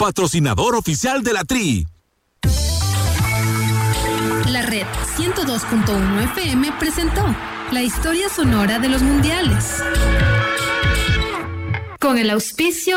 patrocinador oficial de la Tri. La red 102.1 FM presentó la historia sonora de los mundiales. Con el auspicio